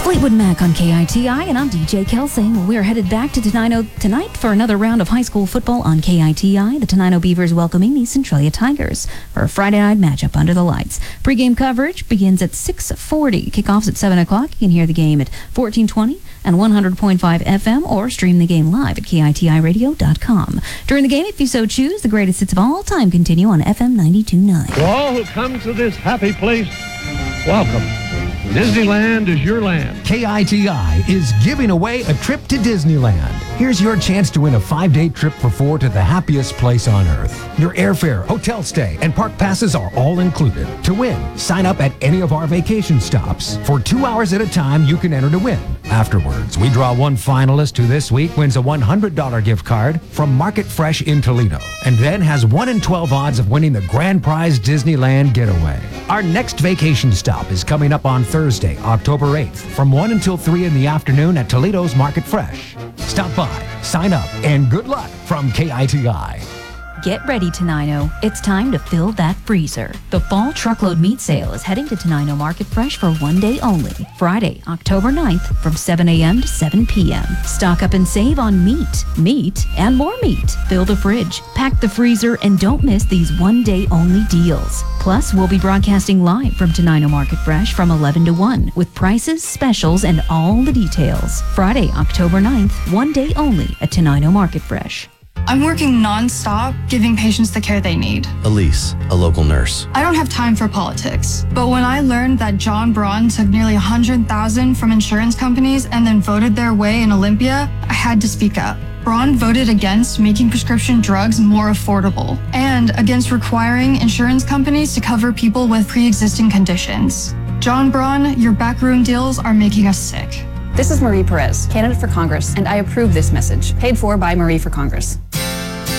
Fleetwood Mac on KITI, and I'm DJ Kelsing. We're headed back to Tenino tonight for another round of high school football on KITI. The Tenino Beavers welcoming the Centralia Tigers for a Friday night matchup under the lights. Pre-game coverage begins at 6:40. Kickoffs at 7 o'clock. You can hear the game at 1420 and 100.5 FM or stream the game live at KITIRadio.com. During the game, if you so choose, the greatest hits of all time continue on FM 92.9. To all who come to this happy place, welcome. Disneyland is your land. KITI is giving away a trip to Disneyland. Here's your chance to win a 5-day trip for 4 to the happiest place on earth. Your airfare, hotel stay, and park passes are all included. To win, sign up at any of our vacation stops. For 2 hours at a time, you can enter to win. Afterwards, we draw one finalist who this week wins a $100 gift card from Market Fresh in Toledo, and then has 1 in 12 odds of winning the grand prize Disneyland getaway. Our next vacation stop is coming up on Thursday, October 8th, from 1 until 3 in the afternoon at Toledo's Market Fresh. Stop by, sign up, and good luck from KITI. Get ready, Tenino. It's time to fill that freezer. The fall truckload meat sale is heading to Tenino Market Fresh for 1 day only. Friday, October 9th from 7 a.m. to 7 p.m. Stock up and save on meat, and more meat. Fill the fridge, pack the freezer, and don't miss these 1 day only deals. Plus, we'll be broadcasting live from Tenino Market Fresh from 11 to 1 with prices, specials, and all the details. Friday, October 9th, 1 day only at Tenino Market Fresh. I'm working non-stop, giving patients the care they need. Elise, a local nurse. I don't have time for politics. But when I learned that John Braun took nearly $100,000 from insurance companies and then voted their way in Olympia, I had to speak up. Braun voted against making prescription drugs more affordable and against requiring insurance companies to cover people with pre-existing conditions. John Braun, your backroom deals are making us sick. This is Marie Perez, candidate for Congress, and I approve this message, paid for by Marie for Congress.